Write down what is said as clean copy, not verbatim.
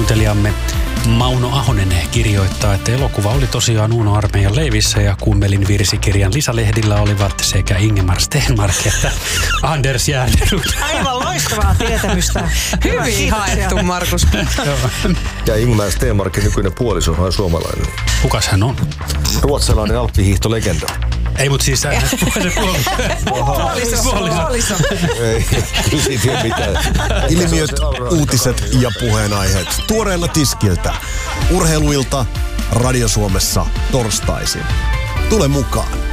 Kuuntelijamme Mauno Ahonen kirjoittaa, että elokuva oli tosiaan Uno Armeijan leivissä ja Kummelin lisälehdillä olivat sekä Ingemar Stenmark että Anders Järnerud. Aivan loistavaa tietämystä. Hyvin haettu, Markus. Ja Ingemar Stenmarkin nykyinen puoliso on suomalainen. Kukas hän on? Ruotsalainen alppihiihtolegenda. Ei, mutta siis se Puoliso. Ei, kyllä siitä ei mitään. Ilmiöt, uutiset ja puheenaiheet tuoreella tiskiltä. Urheiluilta Radio Suomessa torstaisin. Tule mukaan.